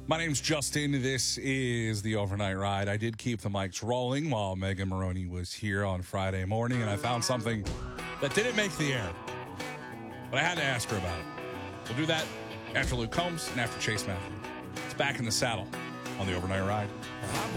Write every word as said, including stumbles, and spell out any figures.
My name's Justin. This is the Overnight Ride. I did keep the mics rolling while Megan Maroney was here on Friday morning, and I found something that didn't make the air. But I had to ask her about it. We'll do that after Luke Combs and after Chase Matthews. It's Back in the Saddle on the Overnight Ride.